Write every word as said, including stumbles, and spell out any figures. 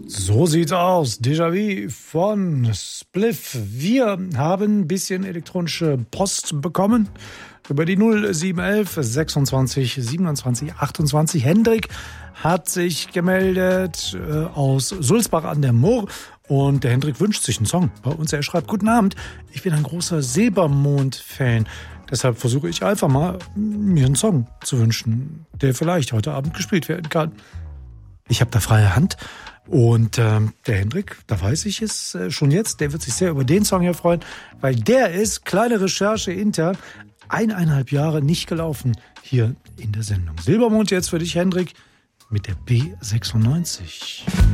So sieht's aus. Déjà-vu von Spliff. Wir haben ein bisschen elektronische Post bekommen über die null sieben elf sechsundzwanzig siebenundzwanzig achtundzwanzig. Hendrik hat sich gemeldet äh, aus Sulzbach an der Murr und der Hendrik wünscht sich einen Song bei uns. Er schreibt: Guten Abend, ich bin ein großer Silbermond-Fan. Deshalb versuche ich einfach mal, mir einen Song zu wünschen, der vielleicht heute Abend gespielt werden kann. Ich habe da freie Hand. Und ähm, der Hendrik, da weiß ich es äh, schon jetzt, der wird sich sehr über den Song hier freuen, weil der ist, kleine Recherche intern, eineinhalb Jahre nicht gelaufen hier in der Sendung. Silbermond jetzt für dich, Hendrik, mit der B sechsundneunzig.